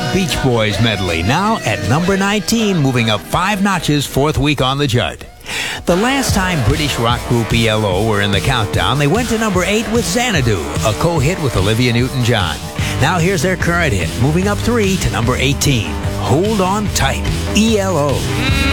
Beach Boys medley, now at number 19, moving up 5 notches, 4th week on the chart. The last time British rock group ELO were in the countdown, they went to number 8 with Xanadu, a co-hit with Olivia Newton-John. Now here's their current hit, moving up 3 to number 18. Hold On Tight, ELO.